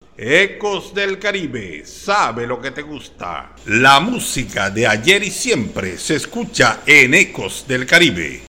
Ecos del Caribe, sabe lo que te gusta. La música de ayer y siempre se escucha en Ecos del Caribe.